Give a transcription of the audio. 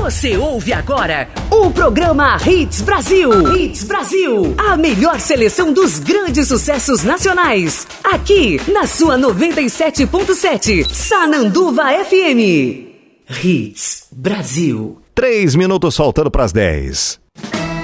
Você ouve agora o programa Hits Brasil. Hits Brasil. A melhor seleção dos grandes sucessos nacionais. Aqui na sua 97.7 Sananduva FM. Hits Brasil. 3 minutos faltando para as 10.